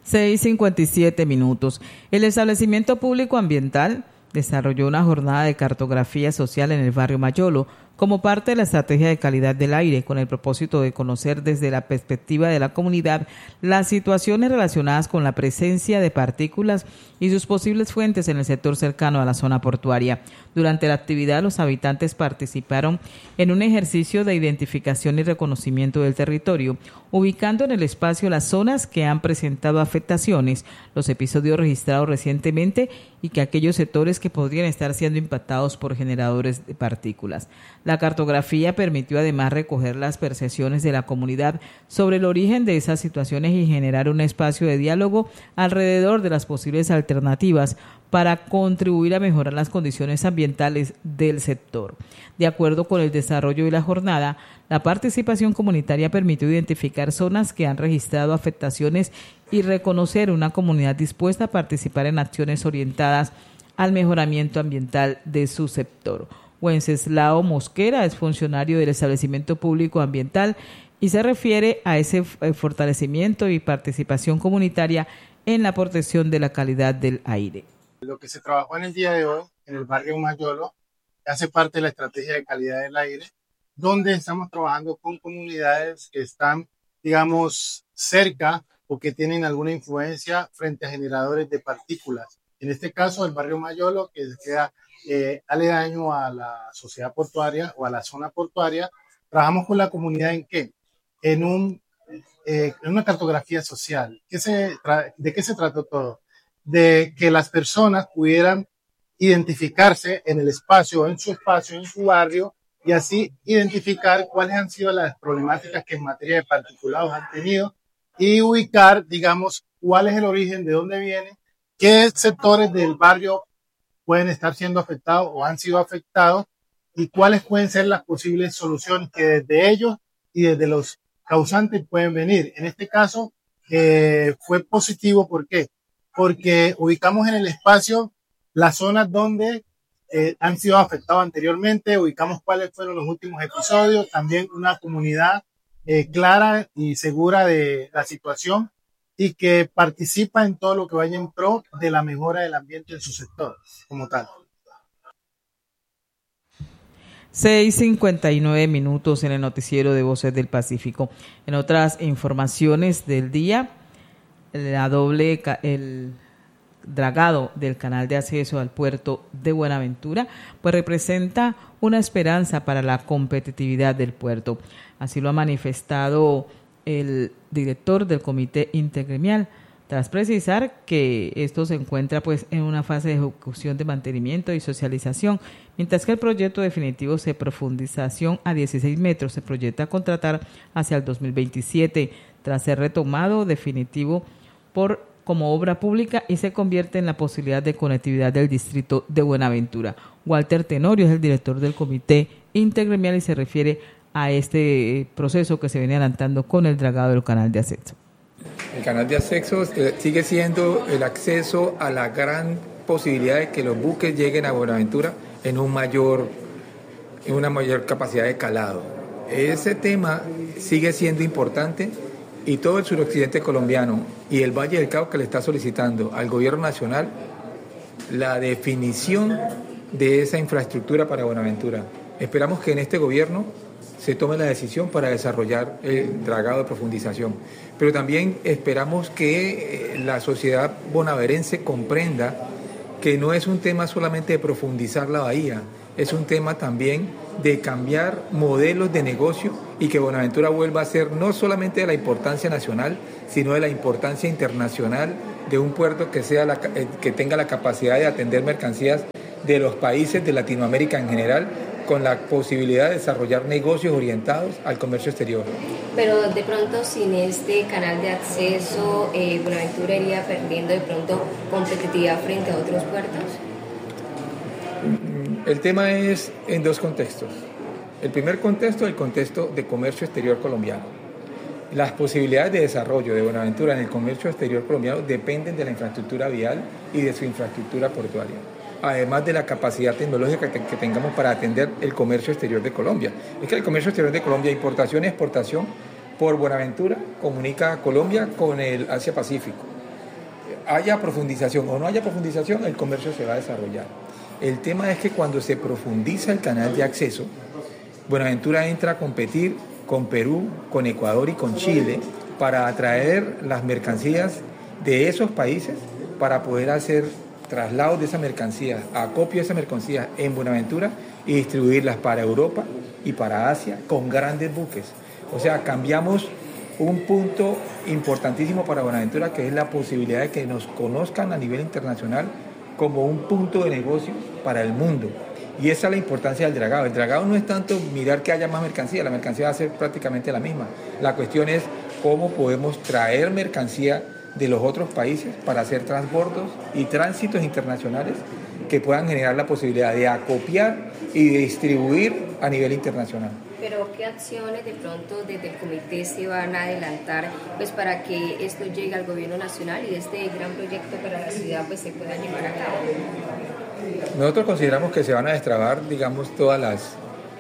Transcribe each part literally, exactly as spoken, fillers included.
seis cincuenta y siete minutos. El establecimiento público ambiental desarrolló una jornada de cartografía social en el barrio Mayolo como parte de la estrategia de calidad del aire, con el propósito de conocer desde la perspectiva de la comunidad las situaciones relacionadas con la presencia de partículas y sus posibles fuentes en el sector cercano a la zona portuaria. Durante la actividad, los habitantes participaron en un ejercicio de identificación y reconocimiento del territorio, ubicando en el espacio las zonas que han presentado afectaciones, los episodios registrados recientemente y que aquellos sectores que podrían estar siendo impactados por generadores de partículas. La cartografía permitió además recoger las percepciones de la comunidad sobre el origen de esas situaciones y generar un espacio de diálogo alrededor de las posibles alternativas para contribuir a mejorar las condiciones ambientales del sector. De acuerdo con el desarrollo de la jornada, la participación comunitaria permitió identificar zonas que han registrado afectaciones y reconocer una comunidad dispuesta a participar en acciones orientadas al mejoramiento ambiental de su sector. Wenceslao Mosquera es funcionario del establecimiento público ambiental y se refiere a ese fortalecimiento y participación comunitaria en la protección de la calidad del aire. Lo que se trabajó en el día de hoy en el barrio Mayolo hace parte de la estrategia de calidad del aire, donde estamos trabajando con comunidades que están, digamos, cerca o que tienen alguna influencia frente a generadores de partículas. En este caso, el barrio Mayolo, que queda eh, aledaño a la sociedad portuaria o a la zona portuaria, trabajamos con la comunidad en qué? En, un, eh, en una cartografía social. ¿Qué se tra- ¿De qué se trató todo? De que las personas pudieran identificarse en el espacio, en su espacio, en su barrio, y así identificar cuáles han sido las problemáticas que en materia de particulados han tenido y ubicar, digamos, cuál es el origen, de dónde viene, qué sectores del barrio pueden estar siendo afectados o han sido afectados y cuáles pueden ser las posibles soluciones que desde ellos y desde los causantes pueden venir. En este caso eh, fue positivo, ¿por qué? Porque ubicamos en el espacio las zonas donde eh, han sido afectados anteriormente, ubicamos cuáles fueron los últimos episodios, también una comunidad eh, clara y segura de la situación y que participa en todo lo que vaya en pro de la mejora del ambiente en su sector como tal. seis cincuenta y nueve minutos en el noticiero de Voces del Pacífico. En otras informaciones del día, la doble, el dragado del canal de acceso al puerto de Buenaventura, pues representa una esperanza para la competitividad del puerto. Así lo ha manifestado el director del Comité Intergremial, tras precisar que esto se encuentra pues en una fase de ejecución de mantenimiento y socialización, mientras que el proyecto definitivo de profundización a dieciséis metros se proyecta contratar hacia el dos mil veintisiete, tras ser retomado definitivo por como obra pública y se convierte en la posibilidad de conectividad del distrito de Buenaventura. Walter Tenorio es el director del Comité Intergremial y se refiere a este proceso que se viene adelantando con el dragado del canal de acceso. El canal de acceso eh, sigue siendo el acceso a la gran posibilidad de que los buques lleguen a Buenaventura en un mayor, en una mayor capacidad de calado. Ese tema sigue siendo importante y todo el suroccidente colombiano y el Valle del Cauca le está solicitando al gobierno nacional la definición de esa infraestructura para Buenaventura. Esperamos que en este gobierno se tome la decisión para desarrollar el dragado de profundización. Pero también esperamos que la sociedad bonaverense comprenda que no es un tema solamente de profundizar la bahía, es un tema también de cambiar modelos de negocio y que Buenaventura vuelva a ser no solamente de la importancia nacional, sino de la importancia internacional de un puerto que, sea la, que tenga la capacidad de atender mercancías de los países de Latinoamérica en general, con la posibilidad de desarrollar negocios orientados al comercio exterior. Pero de pronto sin este canal de acceso, eh, Buenaventura iría perdiendo de pronto competitividad frente a otros puertos. El tema es en dos contextos. El primer contexto, el contexto de comercio exterior colombiano. Las posibilidades de desarrollo de Buenaventura en el comercio exterior colombiano dependen de la infraestructura vial y de su infraestructura portuaria, además de la capacidad tecnológica que, que tengamos para atender el comercio exterior de Colombia. Es que el comercio exterior de Colombia, importación y exportación por Buenaventura, comunica a Colombia con el Asia-Pacífico. haya profundización o no haya profundización, el comercio se va a desarrollar. El tema es que cuando se profundiza el canal de acceso, Buenaventura entra a competir con Perú, con Ecuador y con Chile para atraer las mercancías de esos países para poder hacer traslados de esa mercancía, acopio de esa mercancía en Buenaventura y distribuirlas para Europa y para Asia con grandes buques. O sea, cambiamos un punto importantísimo para Buenaventura, que es la posibilidad de que nos conozcan a nivel internacional como un punto de negocio para el mundo. Y esa es la importancia del dragado. El dragado no es tanto mirar que haya más mercancía, la mercancía va a ser prácticamente la misma. La cuestión es cómo podemos traer mercancía de los otros países para hacer transbordos y tránsitos internacionales que puedan generar la posibilidad de acopiar y de distribuir a nivel internacional. Pero ¿qué acciones de pronto desde el comité se van a adelantar pues para que esto llegue al gobierno nacional y este gran proyecto para la ciudad pues se pueda llevar a cabo? Nosotros consideramos que se van a destrabar, digamos, todas las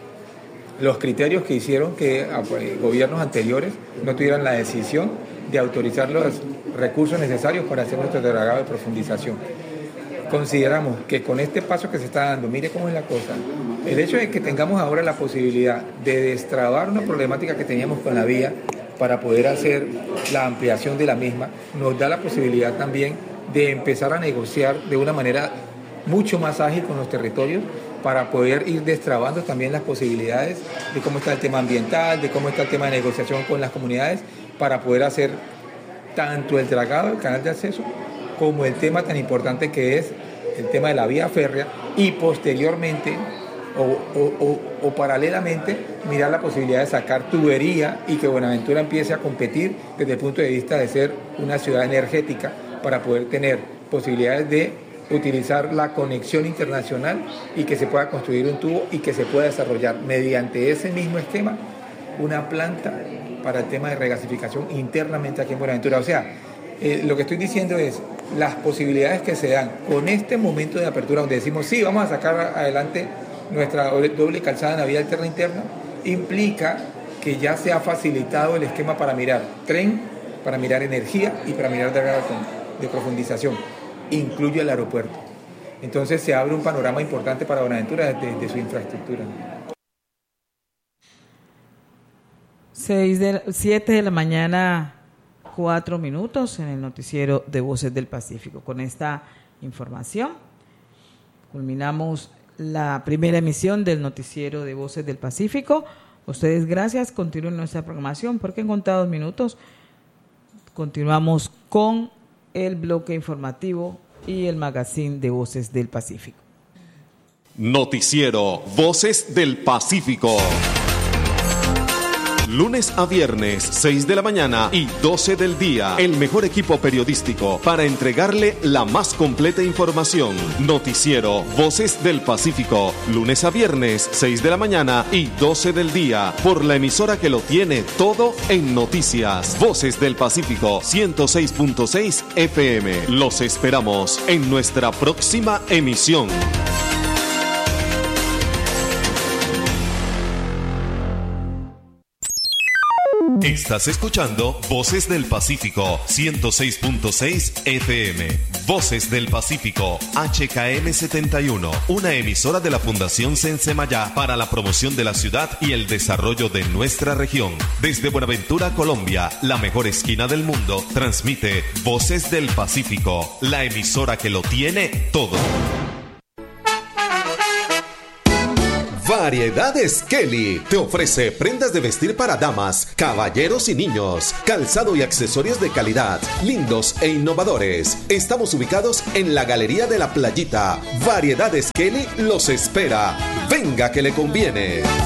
los criterios que hicieron que gobiernos anteriores no tuvieran la decisión de autorizar los recursos necesarios para hacer nuestro dragado de profundización. Consideramos que con este paso que se está dando, mire cómo es la cosa, el hecho de que tengamos ahora la posibilidad de destrabar una problemática que teníamos con la vía para poder hacer la ampliación de la misma, nos da la posibilidad también de empezar a negociar de una manera mucho más ágil con los territorios para poder ir destrabando también las posibilidades de cómo está el tema ambiental, de cómo está el tema de negociación con las comunidades, para poder hacer tanto el dragado, el canal de acceso, como el tema tan importante que es el tema de la vía férrea y posteriormente o, o, o, o paralelamente mirar la posibilidad de sacar tubería y que Buenaventura empiece a competir desde el punto de vista de ser una ciudad energética para poder tener posibilidades de utilizar la conexión internacional y que se pueda construir un tubo y que se pueda desarrollar mediante ese mismo esquema una planta para el tema de regasificación internamente aquí en Buenaventura. O sea, eh, lo que estoy diciendo es las posibilidades que se dan con este momento de apertura donde decimos sí, vamos a sacar adelante nuestra doble calzada en la vía alterna interna, implica que ya se ha facilitado el esquema para mirar tren, para mirar energía y para mirar dragado de profundización. Incluye el aeropuerto. Entonces se abre un panorama importante para Buenaventura desde, desde su infraestructura. Seis de, siete de la mañana, cuatro minutos en el noticiero de Voces del Pacífico. Con esta información culminamos la primera emisión del noticiero de Voces del Pacífico. Ustedes gracias, continúen nuestra programación porque en contados minutos continuamos con el bloque informativo y el magazine de Voces del Pacífico. Noticiero Voces del Pacífico. Lunes a viernes, seis de la mañana y doce del día. El mejor equipo periodístico para entregarle la más completa información. Noticiero Voces del Pacífico. Lunes a viernes, seis de la mañana y doce del día. Por la emisora que lo tiene todo en noticias. Voces del Pacífico, ciento seis punto seis F M. Los esperamos en nuestra próxima emisión. Estás escuchando Voces del Pacífico, ciento seis punto seis F M. Voces del Pacífico, H K M setenta y uno, una emisora de la Fundación Sensemayá para la promoción de la ciudad y el desarrollo de nuestra región. Desde Buenaventura, Colombia, la mejor esquina del mundo, transmite Voces del Pacífico, la emisora que lo tiene todo. Variedades Kelly te ofrece prendas de vestir para damas, caballeros y niños, calzado y accesorios de calidad, lindos e innovadores. Estamos ubicados en la Galería de la Playita. Variedades Kelly los espera. Venga que le conviene.